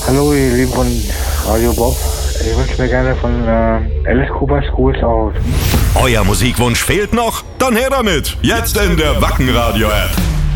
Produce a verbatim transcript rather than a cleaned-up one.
Hallo, ihr Lieben von Radio Bob. Ich wünsche mir gerne von äh, Alice Cooper Schools Out. Euer Musikwunsch fehlt noch? Dann her damit! Jetzt in der Wacken Radio App.